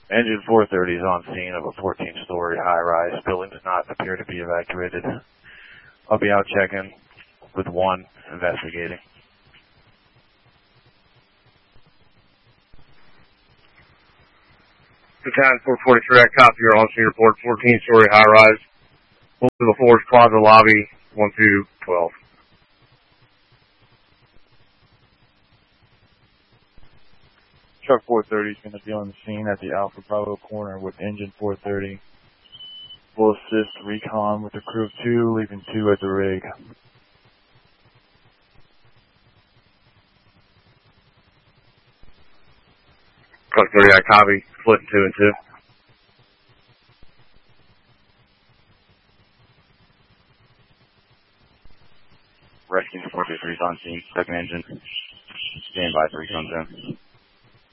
Engine 430 is on scene of a 14-story high-rise. Building does not appear to be evacuated. I'll be out checking with 1 investigating. Battalion 443, I copy your on-scene report, 14-story high-rise. Move to the floors, plaza lobby, 1212. Truck 430 is going to be on the scene at the Alpha Bravo corner with engine 430. We'll assist recon with a crew of 2, leaving 2 at the rig. Truck 30, I copy, split 2 and 2. Rescue 423 is on scene, second engine. Stand by for recon zone.